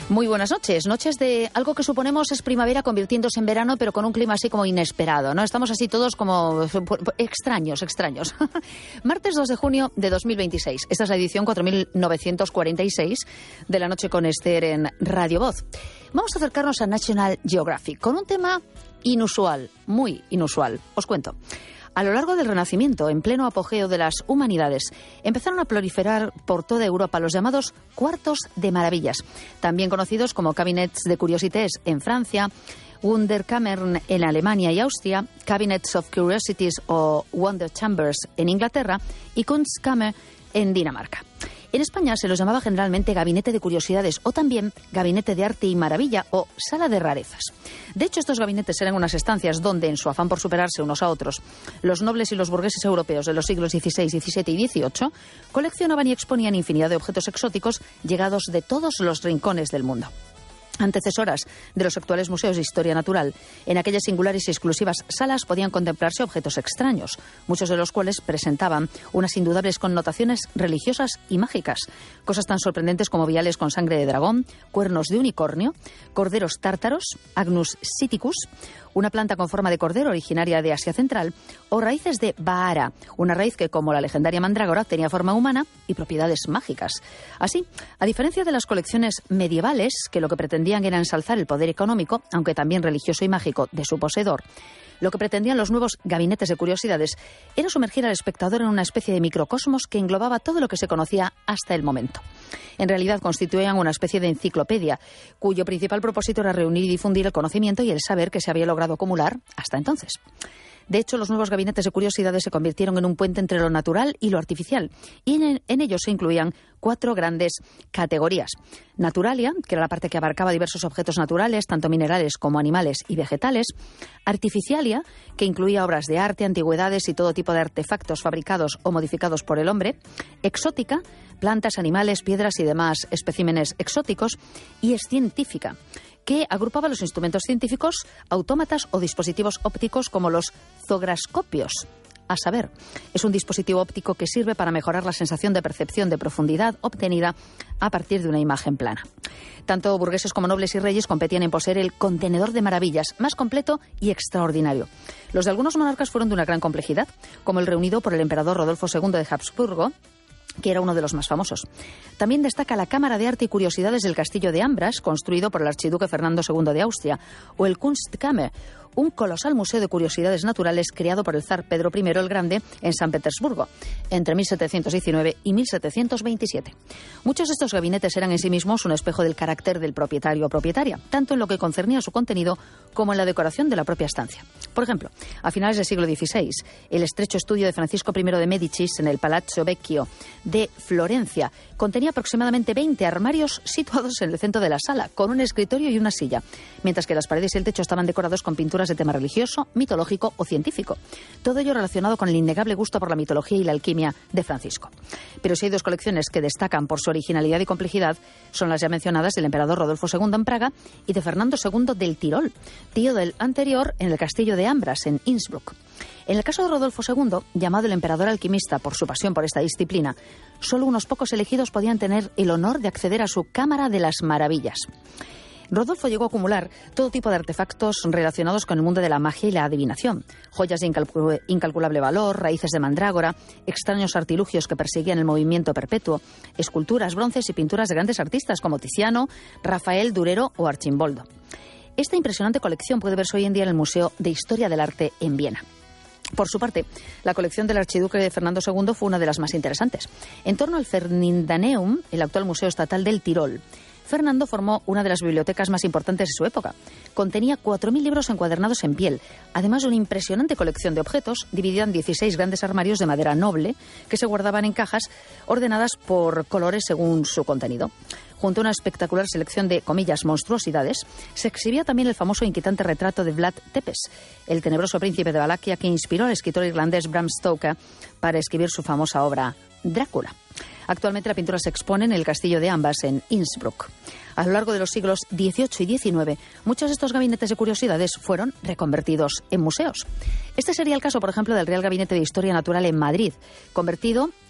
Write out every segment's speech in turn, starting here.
Muy buenas noches. Noches de algo que suponemos es primavera convirtiéndose en verano, pero con un clima así como inesperado, ¿no? Estamos así todos como extraños. Martes 2 de junio de 2026. Esta es la edición 4946 de La Noche con Esther en Radio Voz. Vamos a acercarnos a National Geographic con un tema inusual, muy inusual. Os cuento. A lo largo del Renacimiento, en pleno apogeo de las humanidades, empezaron a proliferar por toda Europa los llamados cuartos de maravillas, también conocidos como cabinets de curiosités en Francia, Wunderkammern en Alemania y Austria, Cabinets of Curiosities o Wonder Chambers en Inglaterra y Kunstkammer en Dinamarca. En España se los llamaba generalmente gabinete de curiosidades o también gabinete de arte y maravilla o sala de rarezas. De hecho, estos gabinetes eran unas estancias donde, en su afán por superarse unos a otros, los nobles y los burgueses europeos de los siglos XVI, XVII y XVIII coleccionaban y exponían infinidad de objetos exóticos llegados de todos los rincones del mundo. Antecesoras de los actuales museos de historia natural, en aquellas singulares y exclusivas salas podían contemplarse objetos extraños, muchos de los cuales presentaban unas indudables connotaciones religiosas y mágicas. Cosas tan sorprendentes como viales con sangre de dragón, cuernos de unicornio, corderos tártaros, Agnus siticus, una planta con forma de cordero originaria de Asia Central, o raíces de Baara, una raíz que, como la legendaria mandrágora, tenía forma humana y propiedades mágicas. Así, a diferencia de las colecciones medievales, que lo que pretendían era ensalzar el poder económico, aunque también religioso y mágico, de su poseedor, lo que pretendían los nuevos gabinetes de curiosidades era sumergir al espectador en una especie de microcosmos que englobaba todo lo que se conocía hasta el momento. En realidad constituían una especie de enciclopedia, cuyo principal propósito era reunir y difundir el conocimiento y el saber que se había logrado acumular hasta entonces. De hecho, los nuevos gabinetes de curiosidades se convirtieron en un puente entre lo natural y lo artificial, y en ellos se incluían 4 grandes categorías. Naturalia, que era la parte que abarcaba diversos objetos naturales, tanto minerales como animales y vegetales. Artificialia, que incluía obras de arte, antigüedades y todo tipo de artefactos fabricados o modificados por el hombre. Exótica, plantas, animales, piedras y demás especímenes exóticos. Y científica, que agrupaba los instrumentos científicos, autómatas o dispositivos ópticos como los zograscopios. A saber, es un dispositivo óptico que sirve para mejorar la sensación de percepción de profundidad obtenida a partir de una imagen plana. Tanto burgueses como nobles y reyes competían en poseer el contenedor de maravillas más completo y extraordinario. Los de algunos monarcas fueron de una gran complejidad, como el reunido por el emperador Rodolfo II de Habsburgo, que era uno de los más famosos. También destaca la Cámara de Arte y Curiosidades del Castillo de Ambras, construido por el archiduque Fernando II de Austria, o el Kunstkammer, un colosal museo de curiosidades naturales creado por el zar Pedro I el Grande en San Petersburgo, entre 1719 y 1727. Muchos de estos gabinetes eran en sí mismos un espejo del carácter del propietario o propietaria, tanto en lo que concernía a su contenido como en la decoración de la propia estancia. Por ejemplo, a finales del siglo XVI, el estrecho estudio de Francisco I de Médicis en el Palazzo Vecchio de Florencia contenía aproximadamente 20 armarios situados en el centro de la sala, con un escritorio y una silla, mientras que las paredes y el techo estaban decorados con pinturas de tema religioso, mitológico o científico. Todo ello relacionado con el innegable gusto por la mitología y la alquimia de Francisco. Pero si hay 2 colecciones que destacan por su originalidad y complejidad, son las ya mencionadas del emperador Rodolfo II en Praga y de Fernando II del Tirol, tío del anterior en el castillo de Ambras, en Innsbruck. En el caso de Rodolfo II, llamado el emperador alquimista por su pasión por esta disciplina, solo unos pocos elegidos podían tener el honor de acceder a su Cámara de las Maravillas. Rodolfo llegó a acumular todo tipo de artefactos relacionados con el mundo de la magia y la adivinación, joyas de incalculable valor, raíces de mandrágora, extraños artilugios que perseguían el movimiento perpetuo, esculturas, bronces y pinturas de grandes artistas como Tiziano, Rafael, Durero o Archimboldo. Esta impresionante colección puede verse hoy en día en el Museo de Historia del Arte en Viena. Por su parte, la colección del archiduque Fernando II fue una de las más interesantes. En torno al Ferdinandeum, el actual Museo Estatal del Tirol, Fernando formó una de las bibliotecas más importantes de su época. Contenía 4.000 libros encuadernados en piel, además de una impresionante colección de objetos dividida en 16 grandes armarios de madera noble que se guardaban en cajas ordenadas por colores según su contenido. Junto a una espectacular selección de, comillas, monstruosidades, se exhibía también el famoso e inquietante retrato de Vlad Tepes, el tenebroso príncipe de Valaquia que inspiró al escritor irlandés Bram Stoker para escribir su famosa obra Drácula. Actualmente la pintura se expone en el castillo de Ambas, en Innsbruck. A lo largo de los siglos XVIII y XIX, muchos de estos gabinetes de curiosidades fueron reconvertidos en museos. Este sería el caso, por ejemplo, del Real Gabinete de Historia Natural en Madrid, convertido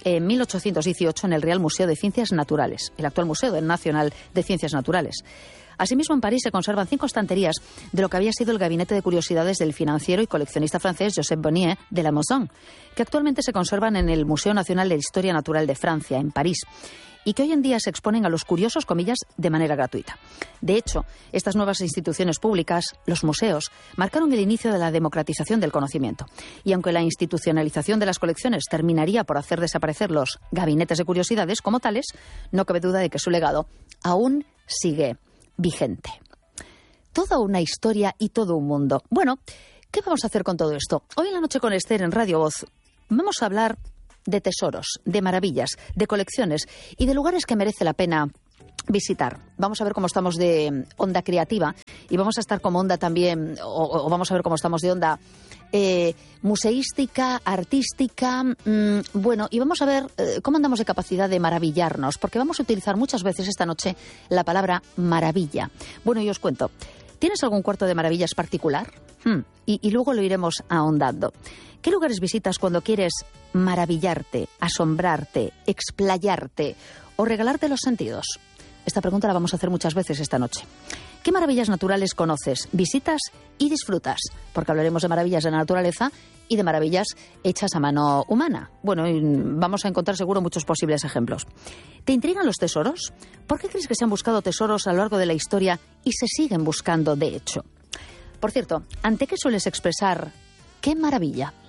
en 1818 en el Real Museo de Ciencias Naturales, el actual Museo Nacional de Ciencias Naturales. Asimismo, en París se conservan 5 estanterías de lo que había sido el gabinete de curiosidades del financiero y coleccionista francés Joseph Bonnier de la Maison, que actualmente se conservan en el Museo Nacional de Historia Natural de Francia, en París, y que hoy en día se exponen a los curiosos, comillas, de manera gratuita. De hecho, estas nuevas instituciones públicas, los museos, marcaron el inicio de la democratización del conocimiento. Y aunque la institucionalización de las colecciones terminaría por hacer desaparecer los gabinetes de curiosidades como tales, no cabe duda de que su legado aún sigue vigente. Toda una historia y todo un mundo. Bueno, ¿qué vamos a hacer con todo esto? Hoy en la noche con Esther en Radio Voz vamos a hablar de tesoros, de maravillas, de colecciones y de lugares que merece la pena visitar. Vamos a ver cómo estamos de onda creativa y vamos a estar como onda también, o vamos a ver cómo estamos de onda museística, artística, bueno, y vamos a ver cómo andamos de capacidad de maravillarnos, porque vamos a utilizar muchas veces esta noche la palabra maravilla. Bueno, y os cuento, ¿tienes algún cuarto de maravillas particular? Y luego lo iremos ahondando. ¿Qué lugares visitas cuando quieres maravillarte, asombrarte, explayarte o regalarte los sentidos? Esta pregunta la vamos a hacer muchas veces esta noche. ¿Qué maravillas naturales conoces, visitas y disfrutas? Porque hablaremos de maravillas de la naturaleza y de maravillas hechas a mano humana. Bueno, y vamos a encontrar seguro muchos posibles ejemplos. ¿Te intrigan los tesoros? ¿Por qué crees que se han buscado tesoros a lo largo de la historia y se siguen buscando de hecho? Por cierto, ¿ante qué sueles expresar qué maravilla?